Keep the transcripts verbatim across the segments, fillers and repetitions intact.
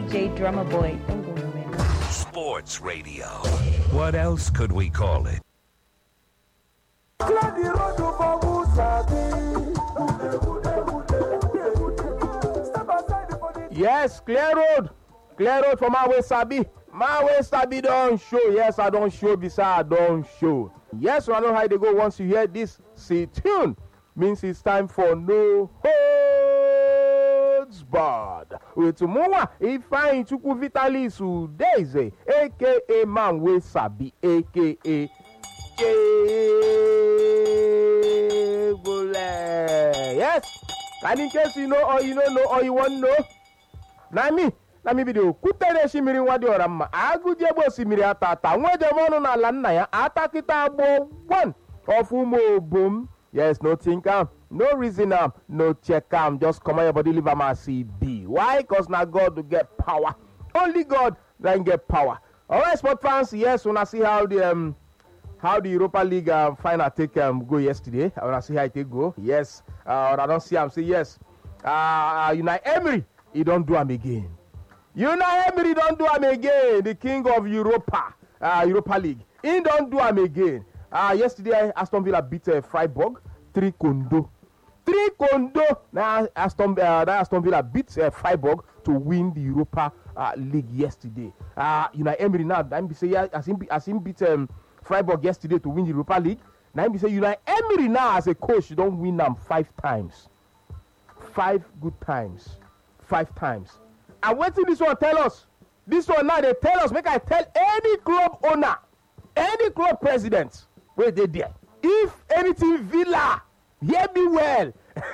J Drummer Boy. Don't go nowhere. Sports radio. What else could we call it? Yes, clear road. Clear road for my way, Sabi. My way, Sabi don't show. Yes, I don't show. Beside, I don't show. Yes, I know how they go. Once you hear this, see tune. Means it's time for No Holds Barred. With Muwa, Ifeanyi Chukwu Vitalis Udeze, a k a. Man we Sabi, a k a. Jegule. Yes, and in case you know or you don't know or you want to know, na me, na me video. Kutere shimiri wadi orama. Agu jebo simiri atata. Mweje mono na lana ya. Atakita abo one of umo boom. Yes, no think am, no reason am, no check am. Just come on your body, leave am as C B. Why? Cause now God will get power. Only God can get power. All right, sport fans. Yes, when I see how the um how the Europa League um, final take um go yesterday. I wanna see how it take go. Yes, uh, I don't see am say yes. Uh, Unai Emery, he don't do am again. Unai Emery don't do am again. The king of Europa, uh, Europa League, he don't do am again. Uh, yesterday, Aston Villa beat uh, Freiburg three kondo. Three kondo. Now Aston, uh, Aston Villa beat uh, Freiburg to win the Europa uh, League yesterday. Uh, you know, Emery now, I'm say yeah, as him, as him beat um, Freiburg yesterday to win the Europa League. Now I'm say you know, Emery now as a coach, you don't win them five times, five good times, five times. And what did this one tell us? This one now they tell us. Make I tell any club owner, any club president. Wait, they there. If anything Villa, hear me well.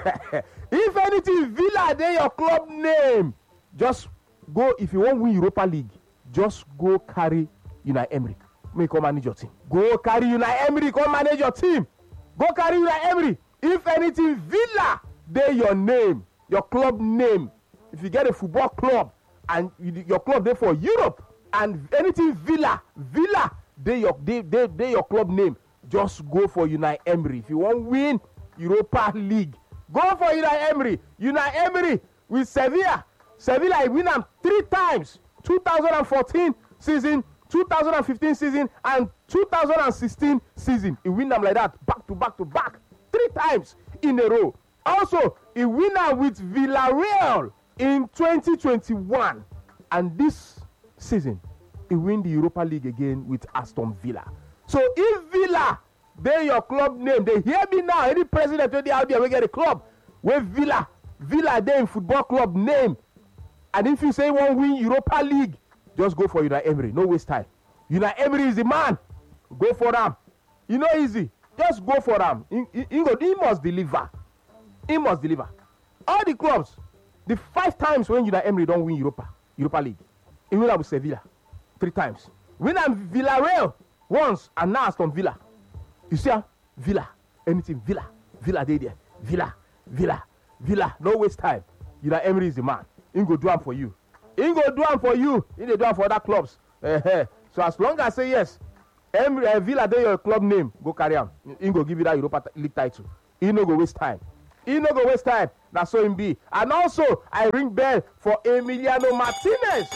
If anything Villa, they your club name. Just go, if you want to win Europa League, just go carry Unai Emery. May come manage your team. Go carry Unai Emery, come manage your team. Go carry Unai Emery. If anything Villa, they your name, your club name. If you get a football club and you, your club there for Europe, and anything Villa, Villa, they your they, they, they your club name. Just go for Unai Emery. If you want to win Europa League, go for Unai Emery. Unai Emery with Sevilla. Sevilla win them three times. twenty fourteen season, twenty fifteen season, and two thousand sixteen season. He win them like that, back to back to back, three times in a row. Also, he win them with Villarreal in twenty twenty-one, and this season, he win the Europa League again with Aston Villa. So if Villa, they your club name, they hear me now. Any president when they out there will get a club with Villa, Villa they in football club name. And if you say you want to win Europa League, just go for Unai Emery. No waste time. Unai Emery is the man. Go for them. You know easy. Just go for them. He, he, he must deliver. He must deliver. All the clubs, the five times when Unai Emery don't win Europa, Europa League, he win with Sevilla three times. Win them Villarreal once, and now Aston Villa. You see, Villa, anything, Villa, Villa, they there, Villa, Villa, Villa. No waste time. You know, Emery is the man. He go do am for you. He go do am for you. He dey do am for other clubs. Uh-huh. So as long as I say yes, Emery, uh, Villa, they your club name. Go carry am. He go give you that Europa League title. He no go waste time. He no go waste time. That's so him be. And also, I ring bell for Emiliano Martinez.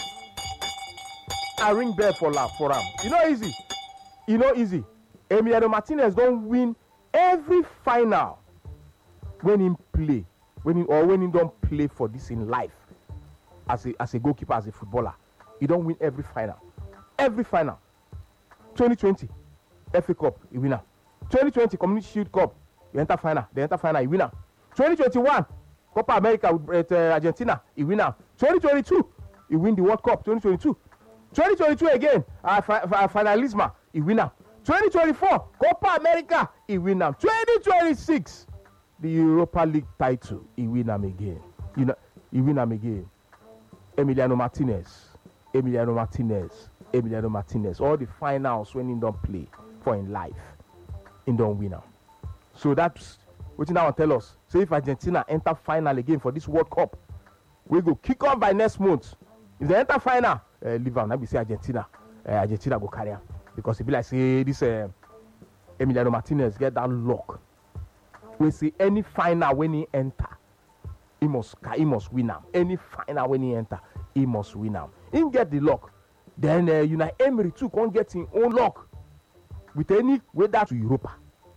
I ring bell for la for him. You know easy. You know easy. Emiliano Martinez don't win every final when he play, when he or when he don't play for this in life as a as a goalkeeper, as a footballer. He don't win every final. Every final. twenty twenty F A Cup, he winner. twenty twenty Community Shield Cup, he enter final. They enter final, he winner. twenty twenty-one Copa America with uh, Argentina, he winner. twenty twenty-two he win the World Cup. twenty twenty-two twenty twenty-two again, uh, fi- fi- finalisma, he winner. twenty twenty-four Copa America, he win them. twenty twenty-six the Europa League title, he win them again. You know, he win them again. Emiliano Martinez, Emiliano Martinez, Emiliano Martinez. All the finals when he don't play for in life, he don't win them. So that's what you now tell us. So if Argentina enter final again for this World Cup, we go kick off by next month. If they enter final, uh, leave on. Now we say Argentina, uh, Argentina go carry on. Because it be like say this uh, Emiliano Martinez get that luck. We see any final when he enter, he must he must win now. Any final when he enter, he must win am. Him get the luck. Then uh, Unai Emery too can't get him own luck with any whether to Europa,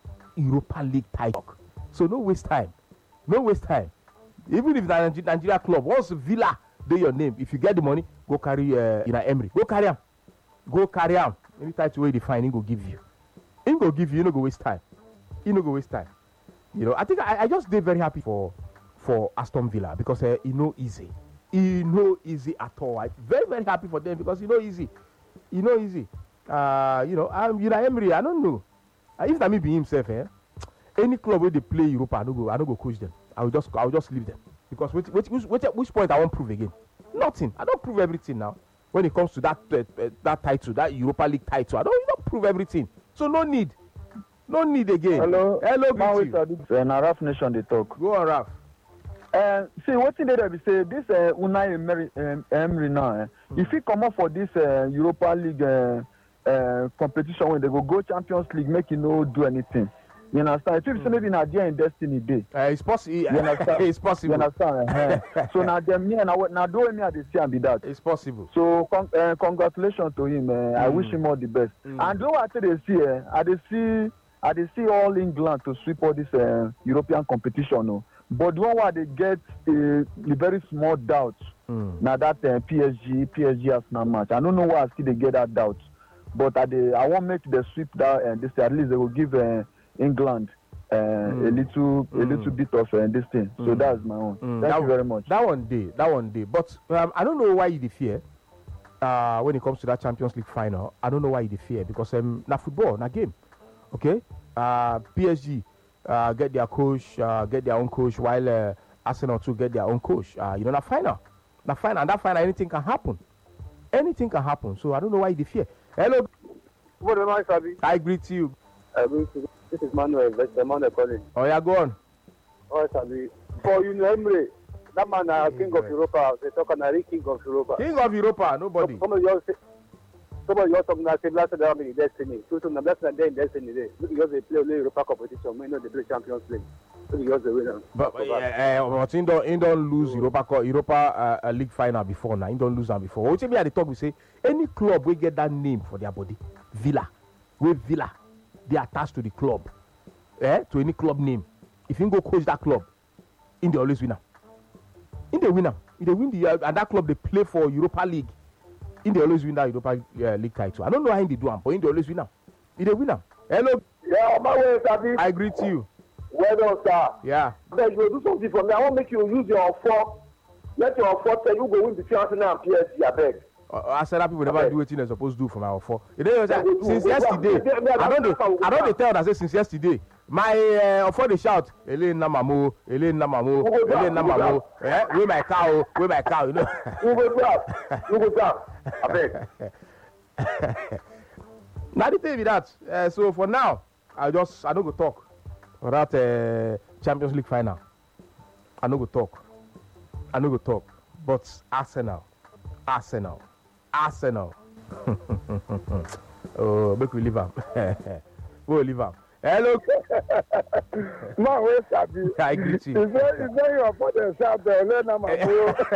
Europa League title. So no waste time, no waste time. Even if the Nigeria, Nigeria club once Villa dey your name, if you get the money, go carry uh, Unai Emery, go carry am, go carry am. Any title wey dey find, he go give you. He go give you. You no go waste time. He no go waste time. You know, I think I, I just dey very happy for for Aston Villa because uh, e no easy. E no easy at all. I'm very very happy for them because e no easy. E no easy. Uh, you know, I'm Unai Emery. I don't know. Uh, if na me be himself, eh, any club where they play Europa, I no go. I no go coach them. I will just I will just leave them because which which which, which, which point I won't prove again? Nothing. I don't prove everything now. When it comes to that uh, uh, that title, that Europa League title, I don't, you don't prove everything. So no need. No need again. Hello. Hello, Beauty. Na Raf Nation dey talk. Go on, Raf. Uh, see, wetin dey there be say this uh, Unai Emery, um, Emery now, eh, mm. if he come up for this uh, Europa League uh, uh, competition when they go go Champions League, make he no do anything. You understand? If you say maybe na there in destiny day. Uh, it's possible. You understand? It's possible. You understand? Uh-huh. So now them me and now do me at the see and be that. It's possible. So con- uh, congratulations to him. Uh, mm. I wish him all the best. Mm. And do what they see? Uh, I they see. I they see all England to sweep all this uh, European competition. No? But the one where they get a, a very small doubt. Mm. Now that uh, P S G, P S G Arsenal match. I don't know why I still they get that doubt. But I they, I won't make the sweep that uh, this at least they will give uh, England uh, mm. a little mm. a little bit of uh, this thing. Mm. So that's my own. Mm. Thank that you very much. That one day, that one day. But um, I don't know why you fear uh, when it comes to that Champions League final. I don't know why you fear because um, na football, na game. Okay, uh, P S G uh, get their coach, uh, get their own coach, while uh, Arsenal too get their own coach. Uh, you know, na final, na final, and that final, anything can happen. Anything can happen. So I don't know why you fear. Hello. Good morning, Sabi. I greet you. I greet you. This is Manuel, Manuel calling. Oh yeah, go on. Oh, Sabi. For you, Emery, that man, uh, King of Europa. They talk about King of Europa. King of Europa, nobody. Somebody else. Somebody else talking about last time in Destiny. So to the last time in Destiny, because they play only Europa competition, we know they play Champions League. Because they win. But uh, uh, but he don't, he don't lose Europa Europa uh, League final before now. He don't lose them before. What you mean at the talk we say any club will get that name for their body. Villa, with Villa, they attached to the club. Eh? To any club name. If you go coach that club, in they always win. In they win. In they win the uh, and that club they play for Europa League. In they always win that Europa uh, League title. I don't know how they do them, but in they always win. In they win. Hello. Yeah, my way, Sabi. I greet you. Well done, sir. Yeah. But you will do something for me. I won't make you use your four. Let your four tell you go win between Arsenal and P S G. I beg. Uh, I said that people never do what they're supposed to do from our four. You know, like, since yesterday, I don't they, I don't they tell that say since yesterday. My uh, for the shout, Elaine Namamo, Elaine Namamo, Elaine Namamo, eh? With my cow, with my cow, you know. You go down, you go down. I beg. Now the thing with that. Uh, so for now, I just I don't go talk for that uh, Champions League final. I don't go talk. I don't go talk. But Arsenal, Arsenal, Arsenal. Oh, make we leave him. We'll leave him. Hello. Man, where's Sabi? I greet you. Is there your father, Sabi?